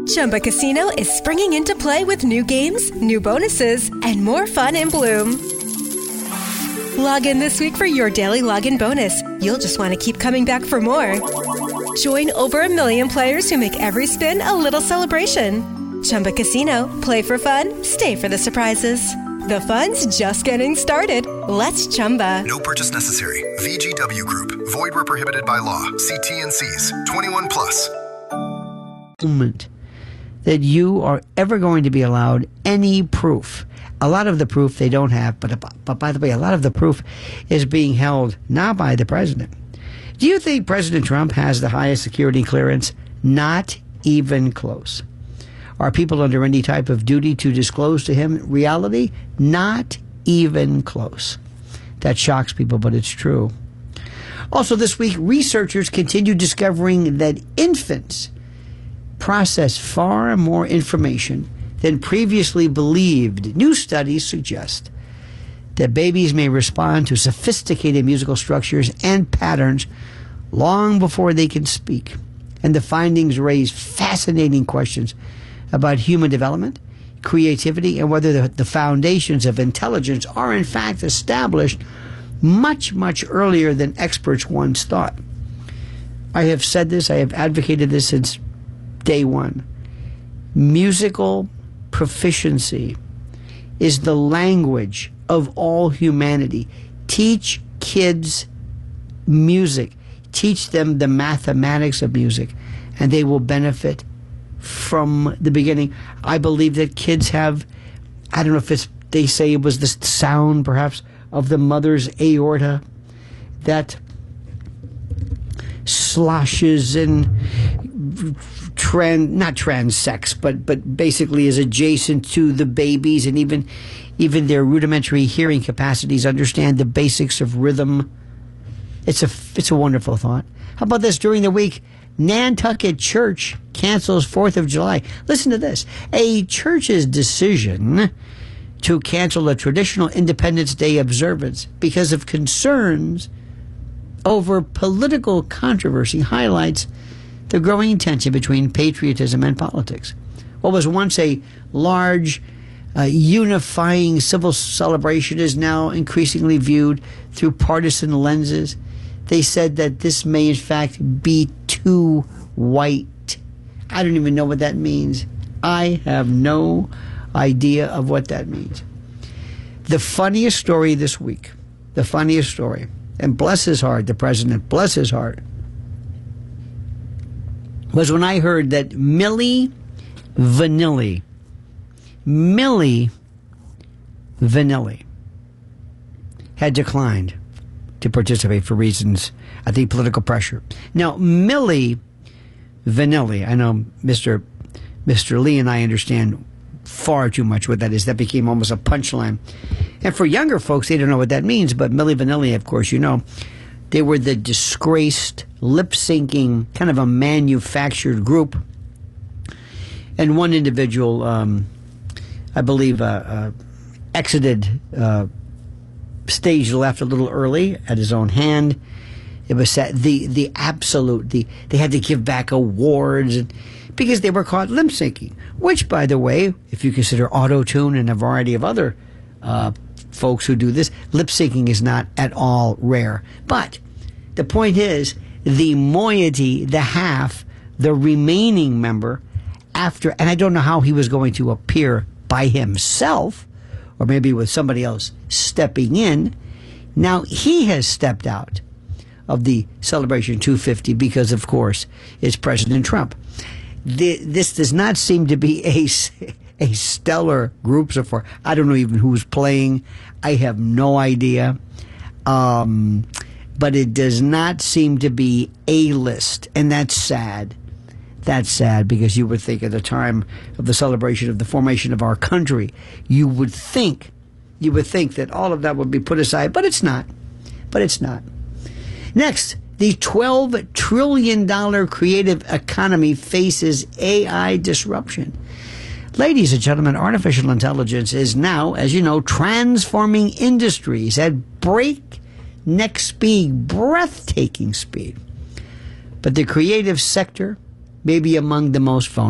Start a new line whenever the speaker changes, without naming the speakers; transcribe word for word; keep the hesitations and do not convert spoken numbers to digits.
Chumba Casino is springing into play with new games, new bonuses, and more fun in Bloom. Log in this week for your daily login bonus. You'll just want to keep coming back for more. Join over a million players who make every spin a little celebration. Chumba Casino. Play for fun. Stay for the surprises. The fun's just getting started. Let's Chumba.
No purchase necessary. V G W Group. Void where prohibited by law. See T N Cs. twenty-one plus.
Moment that you are ever going to be allowed any proof. A lot of the proof they don't have, but, but by the way, a lot of the proof is being held not by the president. Do you think President Trump has the highest security clearance? Not even close. Are people under any type of duty to disclose to him reality? Not even close. That shocks people, but it's true. Also this week, researchers continue discovering that infants process far more information than previously believed. New studies suggest that babies may respond to sophisticated musical structures and patterns long before they can speak. And the findings raise fascinating questions about human development, creativity, and whether the, the foundations of intelligence are in fact established much, much earlier than experts once thought. I have said this, I have advocated this since day one. Musical proficiency is the language of all humanity. Teach kids music. Teach them the mathematics of music, and they will benefit from the beginning. I believe that kids have, I don't know if it's, they say it was the sound perhaps of the mother's aorta that sloshes and trans, not transects, but but basically is adjacent to the babies, and even even their rudimentary hearing capacities understand the basics of rhythm. It's a it's a wonderful thought. How about this? During the week, Nantucket Church cancels fourth of July. Listen to this. A church's decision to cancel a traditional Independence Day observance because of concerns over political controversy highlights the growing tension between patriotism and politics. What was once a large, uh, unifying civil celebration is now increasingly viewed through partisan lenses. They said that this may in fact be too white. I don't even know what that means. I have no idea of what that means. The funniest story this week, the funniest story, and bless his heart, the president, bless his heart, was when I heard that Milli Vanilli, Milli Vanilli had declined to participate for reasons, I think, political pressure. Now, Milli Vanilli, I know Mister Mister Lee and I understand far too much what that is. That became almost a punchline. And for younger folks, they don't know what that means, but Milli Vanilli, of course, you know, they were the disgraced, lip-syncing, kind of a manufactured group. And one individual, um, I believe, uh, uh, exited uh, stage left a little early at his own hand. It was sad. the the absolute, the they had to give back awards and, because they were caught lip-syncing, which, by the way, if you consider auto-tune and a variety of other uh, folks who do this, lip-syncing is not at all rare. But the point is, the moiety, the half, the remaining member, after, and I don't know how he was going to appear by himself, or maybe with somebody else stepping in. Now he has stepped out of the Celebration two fifty because, of course, it's President Trump. The, this does not seem to be a, a stellar group so far. I don't know even who's playing. I have no idea. Um, but it does not seem to be A-list, and that's sad. That's sad, because you would think at the time of the celebration of the formation of our country, you would think, you would think that all of that would be put aside, but it's not. But it's not. Next, the twelve trillion dollars creative economy faces A I disruption. Ladies and gentlemen, artificial intelligence is now, as you know, transforming industries at breakneck speed, breathtaking speed. But the creative sector may be among the most vulnerable.